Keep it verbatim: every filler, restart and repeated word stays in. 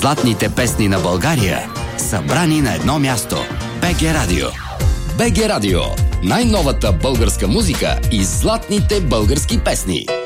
Златните песни на България, събрани на едно място. БГ Радио. БГ Радио. Най-новата българска музика и златните български песни.